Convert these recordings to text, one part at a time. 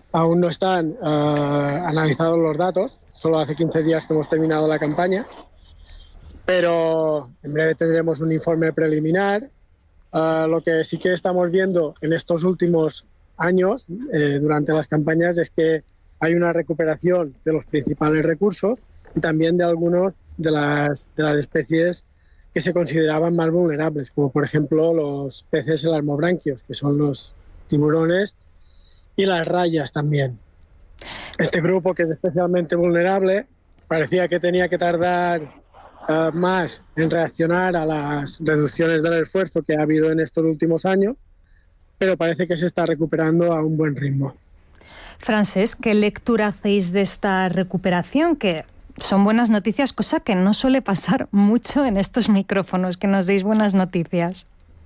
Aún no están analizados los datos, solo hace 15 días que hemos terminado la campaña, pero en breve tendremos un informe preliminar. Lo que sí que estamos viendo en estos últimos años, durante las campañas, es que hay una recuperación de los principales recursos y también de algunos de las especies que se consideraban más vulnerables, como por ejemplo los peces elasmobranquios, que son los tiburones, y las rayas también. Este grupo, que es especialmente vulnerable, parecía que tenía que tardar más en reaccionar a las reducciones del esfuerzo que ha habido en estos últimos años, pero parece que se está recuperando a un buen ritmo. Francesc, ¿qué lectura hacéis de esta recuperación? Que son buenas noticias, cosa que no suele pasar mucho en estos micrófonos, que nos deis buenas noticias.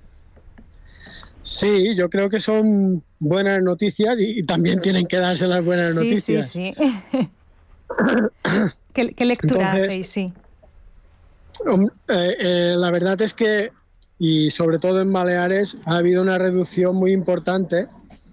Sí, yo creo que son buenas noticias y también tienen que darse las buenas noticias. Sí. ¿Qué lectura hacéis? Sí. La verdad es que, y sobre todo en Baleares, ha habido una reducción muy importante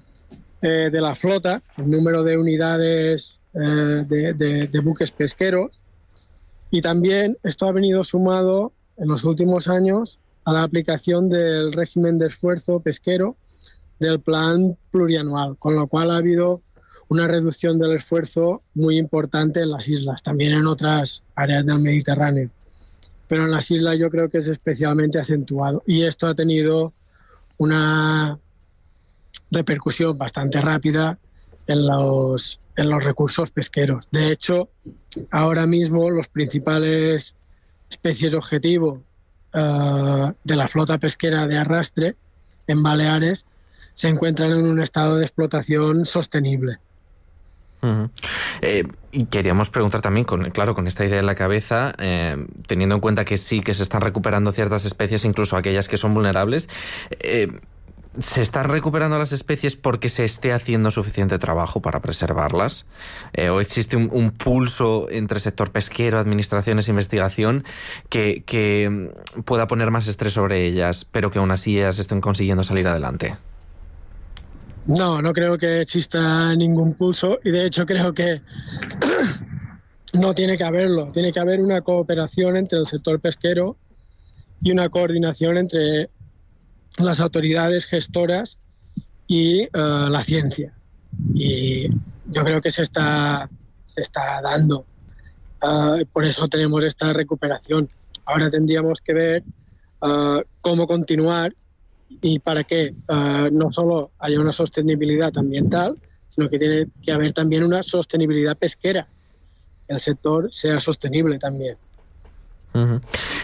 de la flota, el número de unidades de buques pesqueros, y también esto ha venido sumado en los últimos años a la aplicación del régimen de esfuerzo pesquero del plan plurianual, con lo cual ha habido una reducción del esfuerzo muy importante en las islas, también en otras áreas del Mediterráneo. Pero en las islas yo creo que es especialmente acentuado, y esto ha tenido una repercusión bastante rápida en los recursos pesqueros. De hecho, ahora mismo los principales especies objetivo de la flota pesquera de arrastre en Baleares se encuentran en un estado de explotación sostenible. Uh-huh. Y queríamos preguntar también, con esta idea en la cabeza, teniendo en cuenta que sí que se están recuperando ciertas especies, incluso aquellas que son vulnerables, ¿se están recuperando las especies porque se esté haciendo suficiente trabajo para preservarlas? ¿O existe un pulso entre sector pesquero, administraciones e investigación que pueda poner más estrés sobre ellas, pero que aún así ellas estén consiguiendo salir adelante? No creo que exista ningún pulso, y de hecho creo que no tiene que haberlo. Tiene que haber una cooperación entre el sector pesquero y una coordinación entre las autoridades gestoras y la ciencia. Y yo creo que se está dando. Por eso tenemos esta recuperación. Ahora tendríamos que ver cómo continuar y para que no solo haya una sostenibilidad ambiental, sino que tiene que haber también una sostenibilidad pesquera. Que el sector sea sostenible también. Uh-huh.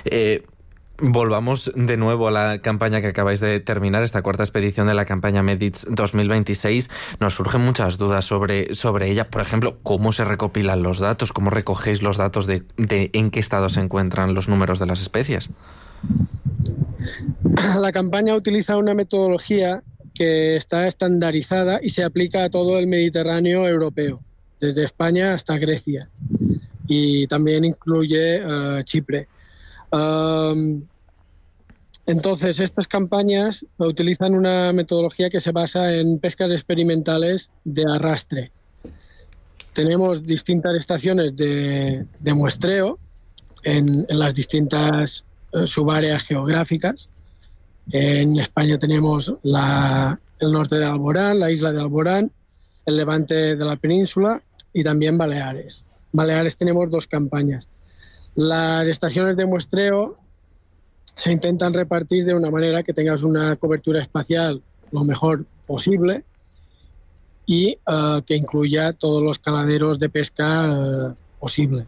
Volvamos de nuevo a la campaña que acabáis de terminar, esta cuarta expedición de la campaña MEDITS 2026. Nos surgen muchas dudas sobre ella. Por ejemplo, ¿cómo se recopilan los datos? ¿Cómo recogéis los datos de en qué estado se encuentran los números de las especies? La campaña utiliza una metodología que está estandarizada y se aplica a todo el Mediterráneo europeo, desde España hasta Grecia, y también incluye Chipre. Entonces, estas campañas utilizan una metodología que se basa en pescas experimentales de arrastre. Tenemos distintas estaciones de muestreo en las distintas subáreas geográficas. En España tenemos el norte de Alborán, la isla de Alborán, el levante de la península y también Baleares. Baleares tenemos 2 campañas. Las estaciones de muestreo se intentan repartir de una manera que tengas una cobertura espacial lo mejor posible y que incluya todos los caladeros de pesca posibles.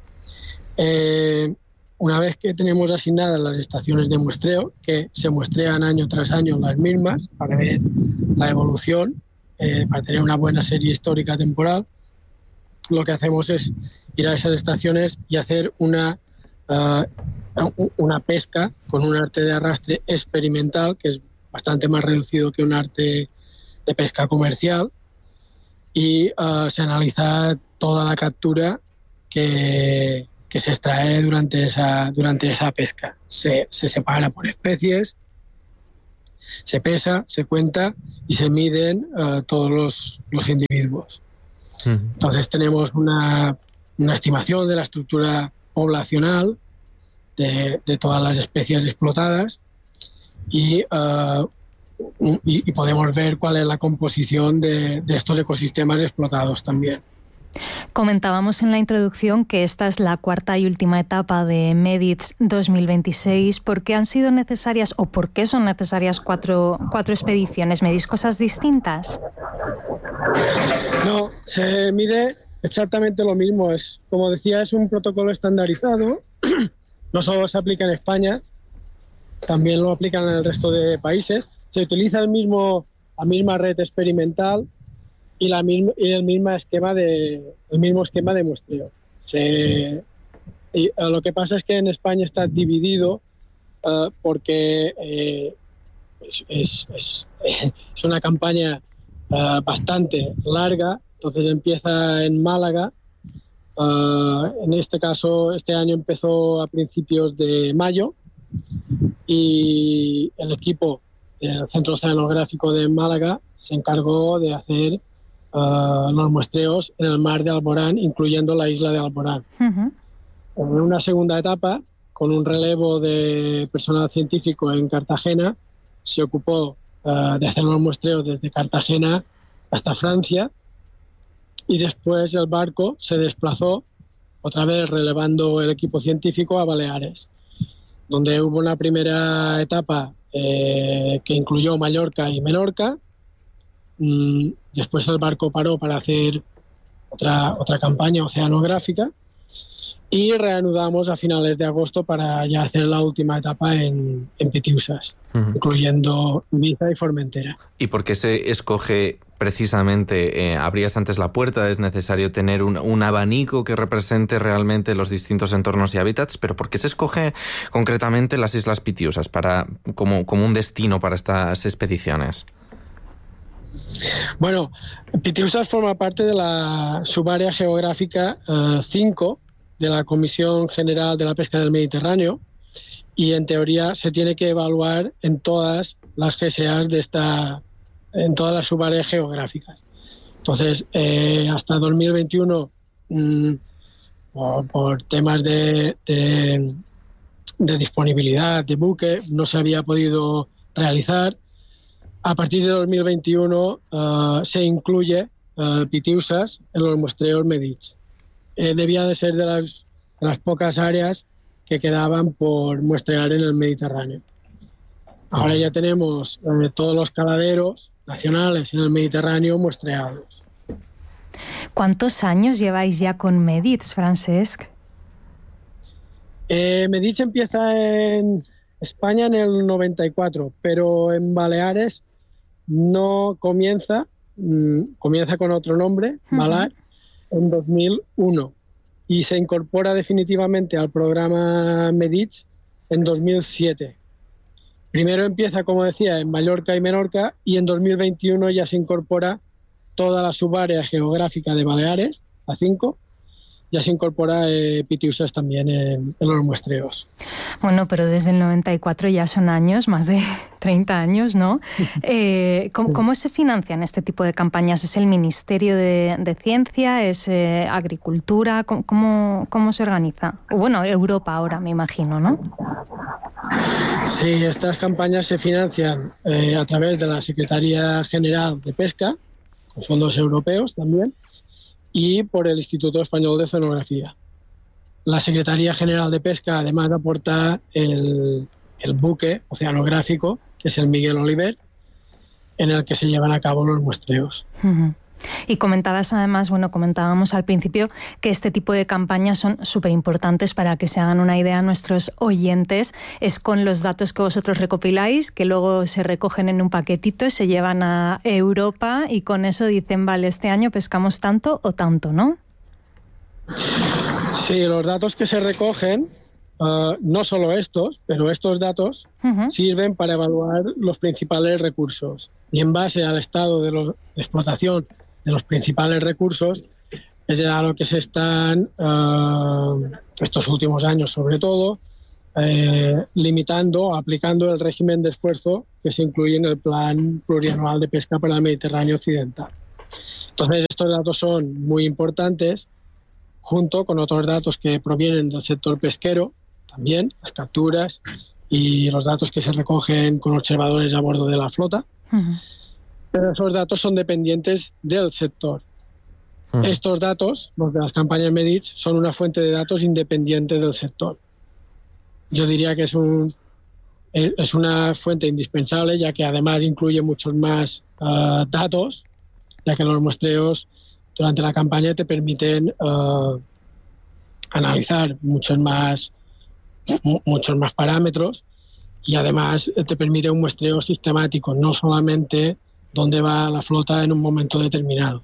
Una vez que tenemos asignadas las estaciones de muestreo, que se muestrean año tras año las mismas para ver la evolución, para tener una buena serie histórica temporal, lo que hacemos es ir a esas estaciones y hacer una pesca con un arte de arrastre experimental, que es bastante más reducido que un arte de pesca comercial, y se analiza toda la captura que se extrae durante esa pesca. Se separa por especies se pesa, se cuenta y se miden todos los individuos. Entonces tenemos una estimación de la estructura poblacional de todas las especies explotadas y podemos ver cuál es la composición de estos ecosistemas explotados también. Comentábamos en la introducción que esta es la cuarta y última etapa de MEDITS 2026. ¿Por qué han sido necesarias o por qué son necesarias cuatro expediciones? ¿Medís cosas distintas? No, se mide exactamente lo mismo. Como decía, es un protocolo estandarizado. No solo se aplica en España, también lo aplican en el resto de países. Se utiliza la misma red experimental y el mismo esquema de muestreo. Lo que pasa es que en España está dividido porque es una campaña bastante larga. Entonces empieza en Málaga. En este caso, este año empezó a principios de mayo y el equipo del Centro Oceanográfico de Málaga se encargó de hacer los muestreos en el mar de Alborán, incluyendo la isla de Alborán. En una segunda etapa, con un relevo de personal científico en Cartagena, se ocupó de hacer los muestreos desde Cartagena hasta Francia, y después el barco se desplazó, otra vez relevando el equipo científico, a Baleares, donde hubo una primera etapa que incluyó Mallorca y Menorca. Después el barco paró para hacer otra campaña oceanográfica y reanudamos a finales de agosto para ya hacer la última etapa en Pitiusas, incluyendo Ibiza y Formentera. ¿Y por qué se escoge precisamente, abrías antes la puerta, es necesario tener un abanico que represente realmente los distintos entornos y hábitats, pero por qué se escoge concretamente las Islas Pitiusas como un destino para estas expediciones? Bueno, Pitiusas forma parte de la subárea geográfica 5 de la Comisión General de la Pesca del Mediterráneo y en teoría se tiene que evaluar en todas las GSAs en todas las subáreas geográficas. Entonces, hasta 2021, por temas de disponibilidad de buque, no se había podido realizar. A partir de 2021 se incluye Pitiusas en los muestreos MEDITS. Debía de ser de las pocas áreas que quedaban por muestrear en el Mediterráneo. Ahora ya tenemos todos los caladeros nacionales en el Mediterráneo muestreados. ¿Cuántos años lleváis ya con MEDITS, Francesc? MEDITS empieza en España en el 94, pero en Baleares no comienza con otro nombre, Balar, en 2001 y se incorpora definitivamente al programa MEDITS en 2007. Primero empieza, como decía, en Mallorca y Menorca y en 2021 ya se incorpora toda la subárea geográfica de Baleares, a 5, ya se incorpora Pitiusas también en los muestreos. Bueno, pero desde el 94 ya son años, más de 30 años, ¿no? ¿Cómo se financian este tipo de campañas? ¿Es el Ministerio de Ciencia? ¿Es Agricultura? ¿Cómo se organiza? Bueno, Europa ahora, me imagino, ¿no? Sí, estas campañas se financian a través de la Secretaría General de Pesca, con fondos europeos también, y por el Instituto Español de Oceanografía. La Secretaría General de Pesca además aporta el buque oceanográfico, que es el Miguel Oliver, en el que se llevan a cabo los muestreos. Y comentabas además, comentábamos al principio que este tipo de campañas son súper importantes para que se hagan una idea a nuestros oyentes. Es con los datos que vosotros recopiláis, que luego se recogen en un paquetito, se llevan a Europa y con eso dicen, vale, este año pescamos tanto o tanto, ¿no? Sí, los datos que se recogen, no solo estos, pero estos datos sirven para evaluar los principales recursos. Y en base al estado de explotación de los principales recursos, es a lo que se están, estos últimos años sobre todo, limitando o aplicando el régimen de esfuerzo que se incluye en el Plan Plurianual de Pesca para el Mediterráneo Occidental. Entonces, estos datos son muy importantes, junto con otros datos que provienen del sector pesquero, también las capturas y los datos que se recogen con observadores a bordo de la flota. Pero esos datos son dependientes del sector. Estos datos, los de las campañas MEDICH, son una fuente de datos independiente del sector. Yo diría que es una fuente indispensable, ya que además incluye muchos más datos, ya que los muestreos durante la campaña te permiten analizar muchos más parámetros, y además te permite un muestreo sistemático, no solamente dónde va la flota en un momento determinado.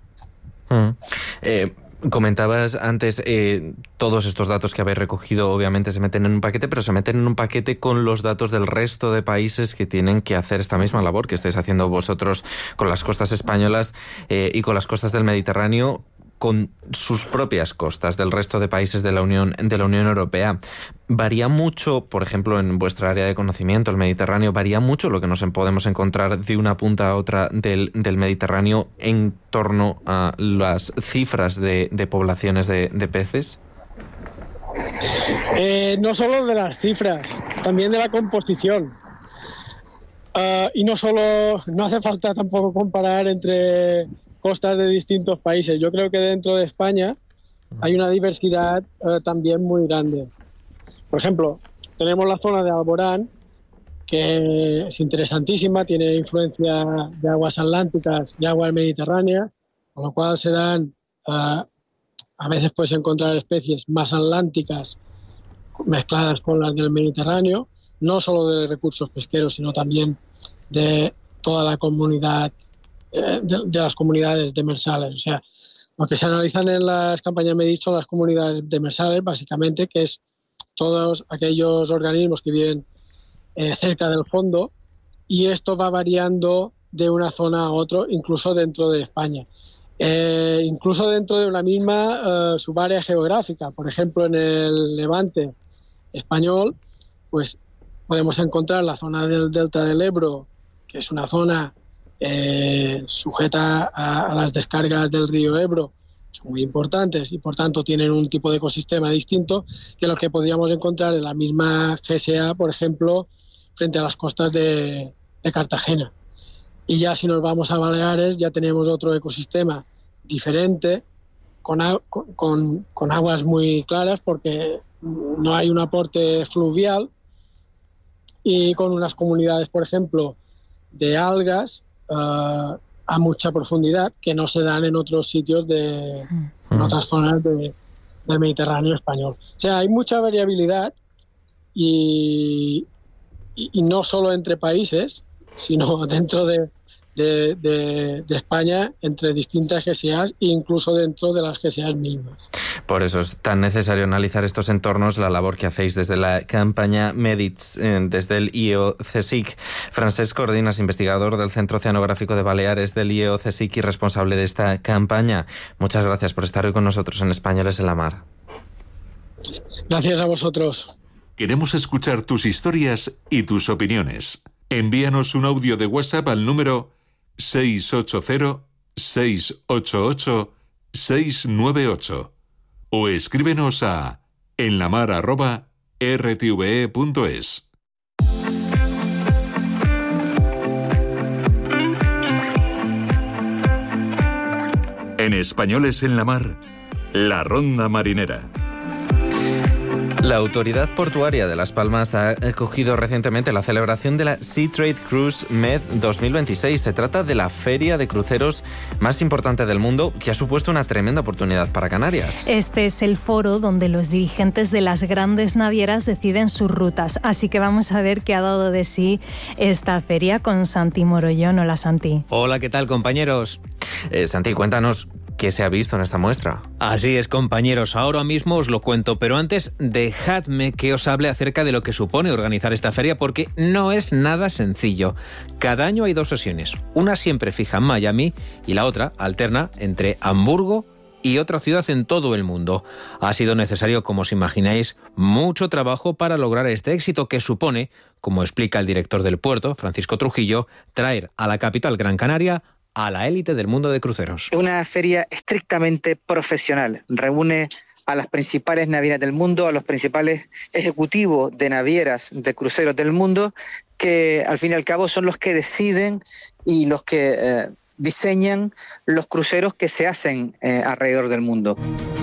Comentabas antes, todos estos datos que habéis recogido obviamente se meten en un paquete, pero se meten en un paquete con los datos del resto de países que tienen que hacer esta misma labor que estáis haciendo vosotros con las costas españolas y con las costas del Mediterráneo, con sus propias costas del resto de países de la Unión Europea. ¿Varía mucho, por ejemplo, en vuestra área de conocimiento, el Mediterráneo, varía mucho lo que nos podemos encontrar de una punta a otra del Mediterráneo en torno a las cifras de poblaciones de peces? No solo de las cifras, también de la composición. Y no hace falta tampoco comparar entre costas de distintos países. Yo creo que dentro de España hay una diversidad también muy grande. Por ejemplo, tenemos la zona de Alborán, que es interesantísima, tiene influencia de aguas atlánticas y aguas mediterráneas, con lo cual se dan, a veces puedes encontrar especies más atlánticas mezcladas con las del Mediterráneo, no solo de recursos pesqueros, sino también de toda la comunidad, de las comunidades demersales. O sea, lo que se analizan en las campañas MEDICH son las comunidades demersales, básicamente, que es todos aquellos organismos que viven cerca del fondo, y esto va variando de una zona a otra, incluso dentro de España. Incluso dentro de una misma subárea geográfica. Por ejemplo, en el Levante español, pues podemos encontrar la zona del delta del Ebro, que es una zona sujeta a las descargas del río Ebro, son muy importantes y por tanto tienen un tipo de ecosistema distinto que lo que podríamos encontrar en la misma GSA, por ejemplo, frente a las costas de Cartagena. Y ya si nos vamos a Baleares, ya tenemos otro ecosistema diferente, con aguas muy claras, porque no hay un aporte fluvial, y con unas comunidades, por ejemplo, de algas a mucha profundidad que no se dan en otros sitios en otras zonas del Mediterráneo español. O sea, hay mucha variabilidad y no solo entre países, sino dentro de España, entre distintas GSAs e incluso dentro de las GSAs mismas. Por eso es tan necesario analizar estos entornos, la labor que hacéis desde la campaña MEDICH, desde el IEO-CSIC. Francesc Cordinas, investigador del Centro Oceanográfico de Baleares del IEO-CSIC y responsable de esta campaña. Muchas gracias por estar hoy con nosotros en Españoles en la Mar. Gracias a vosotros. Queremos escuchar tus historias y tus opiniones. Envíanos un audio de WhatsApp al número 680-688-698 o escríbenos a enlamar@rtve.es. En Españoles en la Mar, la Ronda Marinera. La Autoridad Portuaria de Las Palmas ha acogido recientemente la celebración de la Sea Trade Cruise Med 2026. Se trata de la feria de cruceros más importante del mundo, que ha supuesto una tremenda oportunidad para Canarias. Este es el foro donde los dirigentes de las grandes navieras deciden sus rutas. Así que vamos a ver qué ha dado de sí esta feria con Santi Morollón. Hola, Santi. Hola, ¿qué tal, compañeros? Santi, cuéntanos qué se ha visto en esta muestra. Así es, compañeros, ahora mismo os lo cuento, pero antes dejadme que os hable acerca de lo que supone organizar esta feria, porque no es nada sencillo. Cada año hay 2 sesiones, una siempre fija en Miami y la otra alterna entre Hamburgo y otra ciudad en todo el mundo. Ha sido necesario, como os imagináis, mucho trabajo para lograr este éxito que supone, como explica el director del puerto, Francisco Trujillo, traer a la capital Gran Canaria a la élite del mundo de cruceros. Es una feria estrictamente profesional. Reúne a las principales navieras del mundo, a los principales ejecutivos de navieras de cruceros del mundo, que al fin y al cabo son los que deciden y los que diseñan los cruceros que se hacen alrededor del mundo.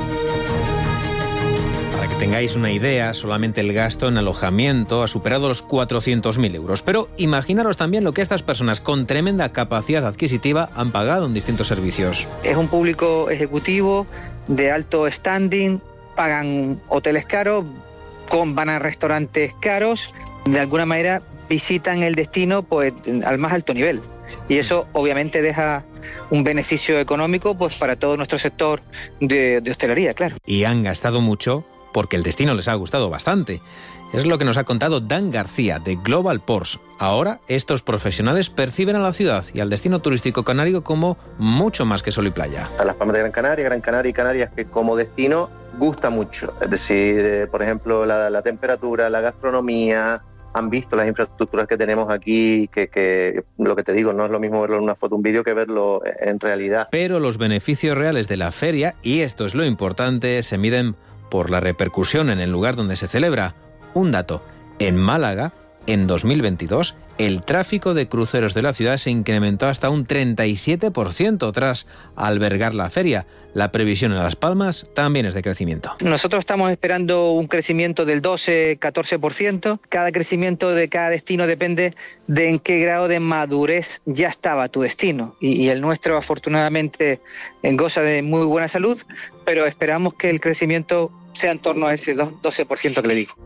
Para que tengáis una idea, solamente el gasto en alojamiento ha superado los 400.000 euros. Pero imaginaros también lo que estas personas con tremenda capacidad adquisitiva han pagado en distintos servicios. Es un público ejecutivo de alto standing, pagan hoteles caros, van a restaurantes caros, de alguna manera visitan el destino pues al más alto nivel. Y eso obviamente deja un beneficio económico pues para todo nuestro sector de hostelería, claro. Y han gastado mucho porque el destino les ha gustado bastante. Es lo que nos ha contado Dan García, de Global Ports. Ahora, estos profesionales perciben a la ciudad y al destino turístico canario como mucho más que sol y playa. A Las Palmas de Gran Canaria y Canarias, que como destino gusta mucho. Es decir, por ejemplo, la temperatura, la gastronomía. Han visto las infraestructuras que tenemos aquí, que lo que te digo, no es lo mismo verlo en una foto, un vídeo, que verlo en realidad. Pero los beneficios reales de la feria, y esto es lo importante, se miden por la repercusión en el lugar donde se celebra. Un dato: en Málaga, en 2022, el tráfico de cruceros de la ciudad se incrementó hasta un 37% tras albergar la feria. La previsión en Las Palmas también es de crecimiento. Nosotros estamos esperando un crecimiento del 12-14%. Cada crecimiento de cada destino depende de en qué grado de madurez ya estaba tu destino. Y el nuestro, afortunadamente, goza de muy buena salud, pero esperamos que el crecimiento sea en torno a ese 12% que le digo.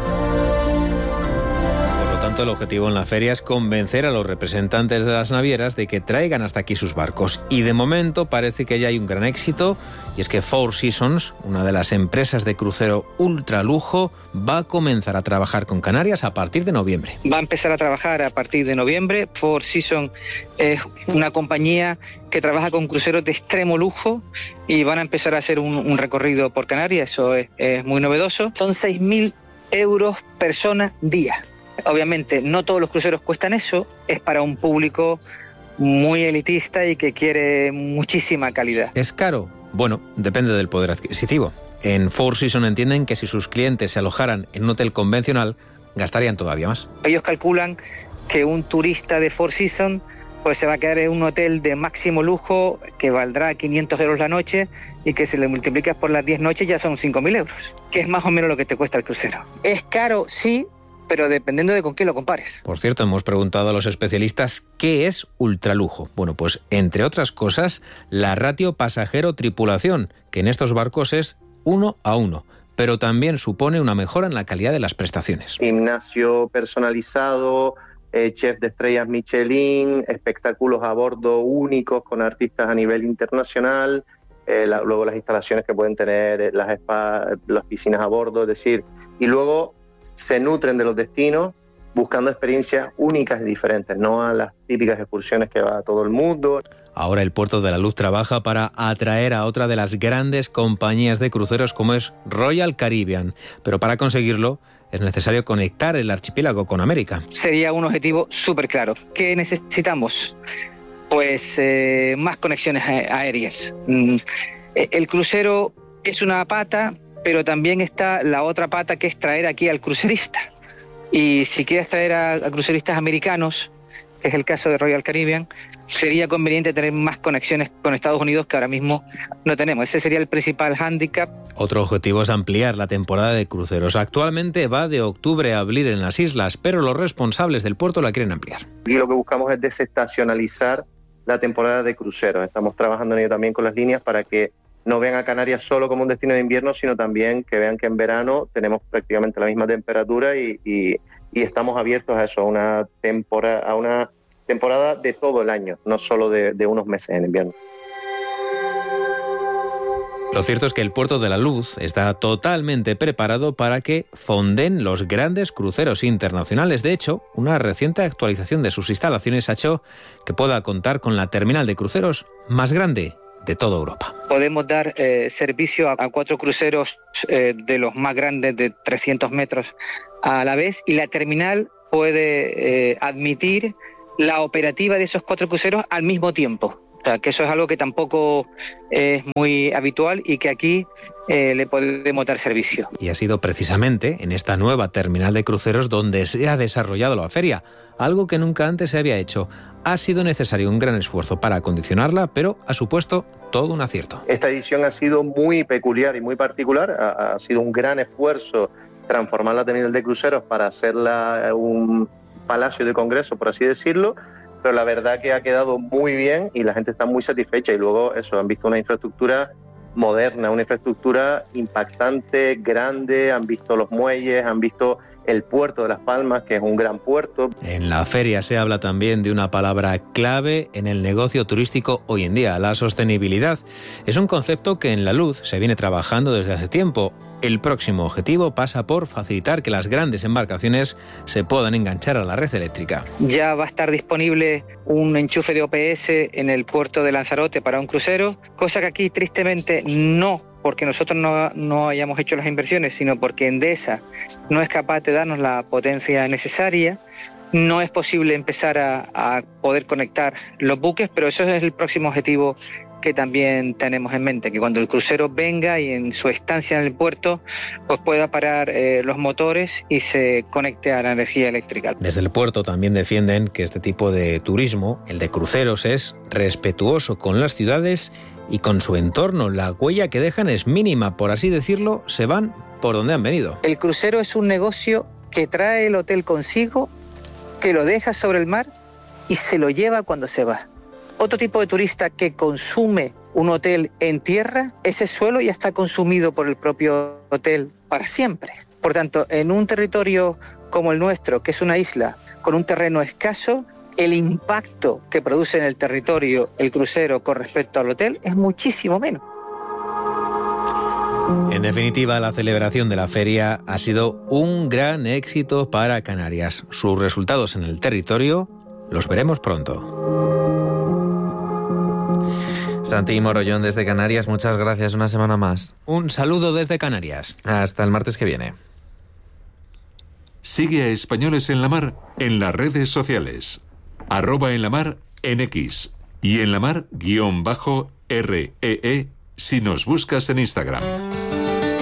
El objetivo en la feria es convencer a los representantes de las navieras de que traigan hasta aquí sus barcos. Y de momento parece que ya hay un gran éxito, y es que Four Seasons, una de las empresas de crucero ultralujo, va a comenzar a trabajar con Canarias a partir de noviembre. Va a empezar a trabajar a partir de noviembre. Four Seasons es una compañía que trabaja con cruceros de extremo lujo y van a empezar a hacer un recorrido por Canarias. Eso es muy novedoso. Son 6.000 euros persona día. Obviamente no todos los cruceros cuestan eso, es para un público muy elitista y que quiere muchísima calidad. ¿Es caro? Bueno, depende del poder adquisitivo. En Four Seasons entienden que si sus clientes se alojaran en un hotel convencional, gastarían todavía más. Ellos calculan que un turista de Four Seasons pues se va a quedar en un hotel de máximo lujo que valdrá 500 euros la noche, y que si le multiplicas por las 10 noches ya son 5.000 euros, que es más o menos lo que te cuesta el crucero. ¿Es caro? Sí, pero dependiendo de con qué lo compares. Por cierto, hemos preguntado a los especialistas qué es ultralujo. Bueno, pues entre otras cosas, la ratio pasajero-tripulación, que en estos barcos es 1:1, pero también supone una mejora en la calidad de las prestaciones. Gimnasio personalizado, chef de estrellas Michelin, espectáculos a bordo únicos con artistas a nivel internacional, luego las instalaciones que pueden tener las spas, las piscinas a bordo, es decir, y luego se nutren de los destinos buscando experiencias únicas y diferentes, no a las típicas excursiones que va a todo el mundo. Ahora el Puerto de la Luz trabaja para atraer a otra de las grandes compañías de cruceros como es Royal Caribbean, pero para conseguirlo es necesario conectar el archipiélago con América. Sería un objetivo súper claro. ¿Qué necesitamos? Pues más conexiones aéreas. El crucero es una pata, pero también está la otra pata, que es traer aquí al crucerista. Y si quieres traer a cruceristas americanos, que es el caso de Royal Caribbean, sería conveniente tener más conexiones con Estados Unidos, que ahora mismo no tenemos. Ese sería el principal hándicap. Otro objetivo es ampliar la temporada de cruceros. Actualmente va de octubre a abril en las islas, pero los responsables del puerto la quieren ampliar. Y lo que buscamos es desestacionalizar la temporada de cruceros. Estamos trabajando en ello también con las líneas para que no vean a Canarias solo como un destino de invierno, sino también que vean que en verano tenemos prácticamente la misma temperatura y estamos abiertos a eso, a una temporada de todo el año, no solo de unos meses en invierno. Lo cierto es que el Puerto de la Luz está totalmente preparado para que fonden los grandes cruceros internacionales. De hecho, una reciente actualización de sus instalaciones ha hecho que pueda contar con la terminal de cruceros más grande de toda Europa. podemos dar servicio a 4 cruceros de los más grandes de 300 metros a la vez, y la terminal puede admitir la operativa de esos 4 cruceros al mismo tiempo. O sea, que eso es algo que tampoco es muy habitual y que aquí le podemos dar servicio. Y ha sido precisamente en esta nueva terminal de cruceros donde se ha desarrollado la feria, algo que nunca antes se había hecho. Ha sido necesario un gran esfuerzo para acondicionarla, pero ha supuesto todo un acierto. Esta edición ha sido muy peculiar y muy particular. Ha sido un gran esfuerzo transformar la terminal de cruceros para hacerla un palacio de congreso, por así decirlo, pero la verdad que ha quedado muy bien y la gente está muy satisfecha. Y luego eso, han visto una infraestructura moderna, una infraestructura impactante, grande, han visto los muelles, han visto el puerto de Las Palmas, que es un gran puerto. En la feria se habla también de una palabra clave en el negocio turístico hoy en día, la sostenibilidad. Es un concepto que en La Luz se viene trabajando desde hace tiempo. El próximo objetivo pasa por facilitar que las grandes embarcaciones se puedan enganchar a la red eléctrica. Ya va a estar disponible un enchufe de OPS en el puerto de Lanzarote para un crucero, cosa que aquí tristemente no, porque nosotros no hayamos hecho las inversiones, sino porque Endesa no es capaz de darnos la potencia necesaria. No es posible empezar a poder conectar los buques, pero eso es el próximo objetivo que también tenemos en mente, que cuando el crucero venga y en su estancia en el puerto, pues pueda parar los motores y se conecte a la energía eléctrica. Desde el puerto también defienden que este tipo de turismo, el de cruceros, es respetuoso con las ciudades y con su entorno. La huella que dejan es mínima, por así decirlo, se van por donde han venido. El crucero es un negocio que trae el hotel consigo, que lo deja sobre el mar y se lo lleva cuando se va. Otro tipo de turista que consume un hotel en tierra, ese suelo ya está consumido por el propio hotel para siempre. Por tanto, en un territorio como el nuestro, que es una isla con un terreno escaso, el impacto que produce en el territorio el crucero con respecto al hotel es muchísimo menos. En definitiva, la celebración de la feria ha sido un gran éxito para Canarias. Sus resultados en el territorio los veremos pronto. Santi Morollón desde Canarias, muchas gracias, una semana más. Un saludo desde Canarias. Hasta el martes que viene. Sigue a Españoles en la Mar en las redes sociales. @enlamar en X y enlamar_REE si nos buscas en Instagram.